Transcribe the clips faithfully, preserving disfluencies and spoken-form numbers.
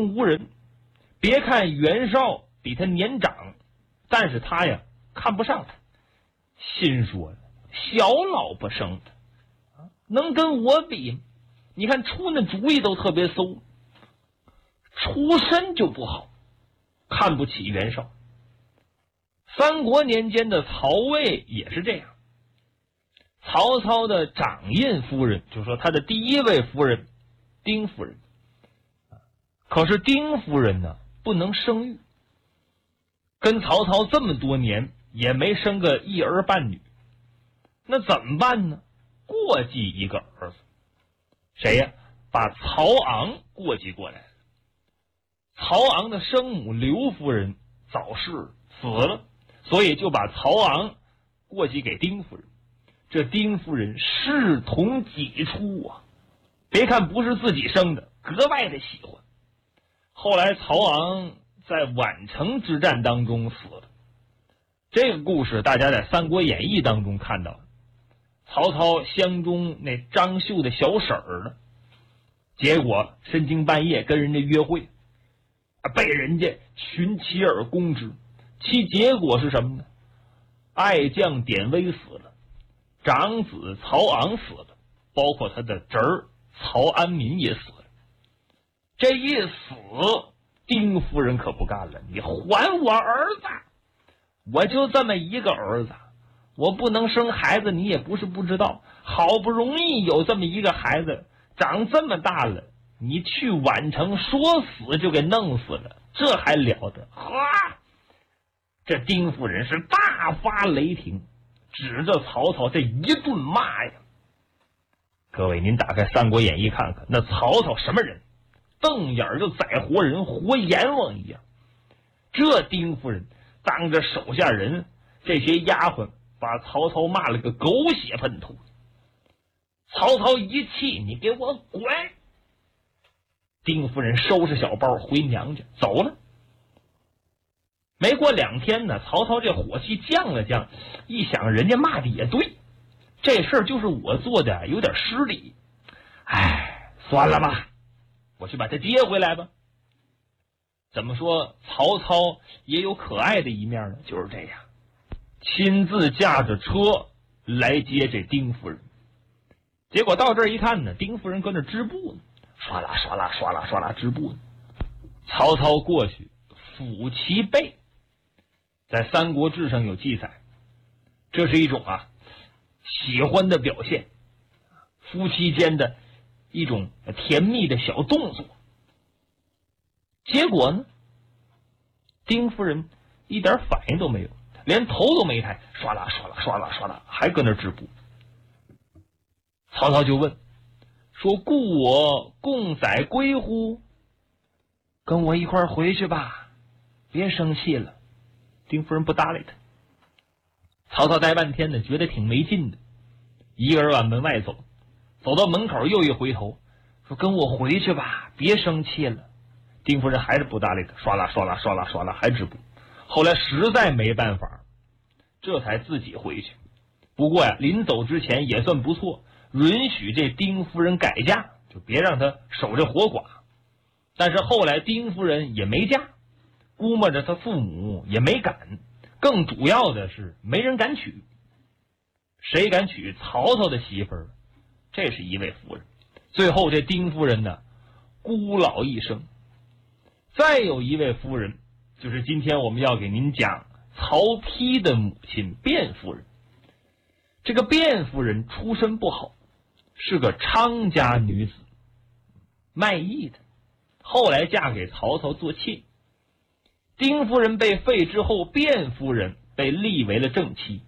中无人。别看袁绍比他年长，但是他呀看不上他，心说小老婆生的，能跟我比？你看出那主意都特别馊，出身就不好，看不起袁绍。三国年间的曹魏也是这样，曹操的长印夫人，就说他的第一位夫人丁夫人，可是丁夫人呢不能生育，跟曹操这么多年也没生个一儿半女，那怎么办呢？过继一个儿子，谁呀？把曹昂过继过来了。曹昂的生母刘夫人早逝死了，所以就把曹昂过继给丁夫人。这丁夫人视同己出啊，别看不是自己生的，格外的喜欢。后来曹昂在宛城之战当中死了，这个故事大家在《三国演义》当中看到了。曹操相中那张绣的小婶儿了，结果深更半夜跟人家约会，被人家群起而攻之，其结果是什么呢？爱将典韦死了，长子曹昂死了，包括他的侄儿曹安民也死了。这一死，丁夫人可不干了，你还我儿子，我就这么一个儿子，我不能生孩子，你也不是不知道，好不容易有这么一个孩子长这么大了，你去宛城说死就给弄死了，这还了得？哈！这丁夫人是大发雷霆，指着曹操这一顿骂呀。各位您打开《三国演义》看看，那曹操什么人？瞪眼就宰活人，活阎王一样。这丁夫人当着手下人这些丫鬟，把曹操骂了个狗血喷头。曹操一气，你给我滚！丁夫人收拾小包回娘家走了。没过两天呢，曹操这火气降了降，一想人家骂的也对，这事儿就是我做的有点失礼，哎，算了吧，我去把他接回来吧。怎么说曹操也有可爱的一面呢？就是这样，亲自驾着车来接这丁夫人。结果到这儿一看呢，丁夫人搁那织布呢，唰啦唰啦唰啦唰啦织布呢。曹操过去抚其背，在《三国志》上有记载，这是一种啊喜欢的表现，夫妻间的一种甜蜜的小动作。结果呢，丁夫人一点反应都没有，连头都没抬，唰啦唰啦唰啦唰啦，还搁那织布。曹操就问说：“故我共载归乎？”跟我一块儿回去吧，别生气了。丁夫人不搭理他。曹操待半天呢，觉得挺没劲的，一个人往门外走，走到门口又一回头，说：“跟我回去吧，别生气了。”丁夫人还是不搭理他，唰啦唰啦唰啦唰啦还织布。后来实在没办法，这才自己回去。不过呀，临走之前也算不错，允许这丁夫人改嫁，就别让她守着活寡。但是后来丁夫人也没嫁，估摸着她父母也没敢，更主要的是没人敢娶。谁敢娶曹操的媳妇儿？这是一位夫人。最后这丁夫人呢，孤老一生。再有一位夫人，就是今天我们要给您讲曹丕的母亲卞夫人。这个卞夫人出身不好，是个娼家女子，卖艺的，后来嫁给曹操做妾。丁夫人被废之后，卞夫人被立为了正妻。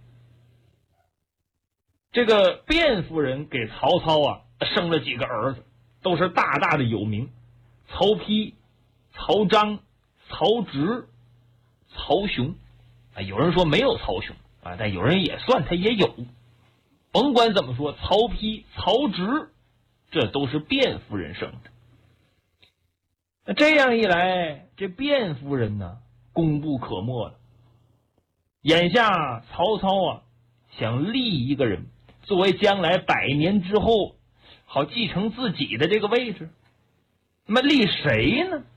这个卞夫人给曹操啊生了几个儿子，都是大大的有名，曹丕、曹彰、曹植、曹雄。啊，有人说没有曹雄啊，但有人也算他也有。甭管怎么说，曹丕、曹植这都是卞夫人生的。那这样一来，这卞夫人呢功不可没了。眼下曹操啊想立一个人作为将来百年之后好继承自己的这个位置，那么立谁呢？